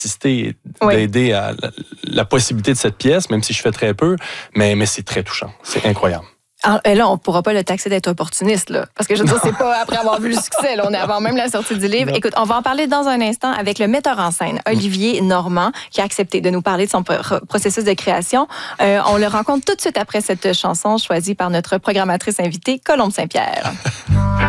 assister, d'aider à la possibilité de cette pièce, même si je fais très peu, mais c'est très touchant. C'est incroyable. Alors, là, on ne pourra pas le taxer d'être opportuniste, là, parce que je veux dire, c'est pas après avoir vu le succès, là, on est avant même la sortie du livre. Non. Écoute, on va en parler dans un instant avec le metteur en scène, Olivier Normand, qui a accepté de nous parler de son processus de création. On le rencontre tout de suite après cette chanson choisie par notre programmatrice invitée, Colombe Saint-Pierre.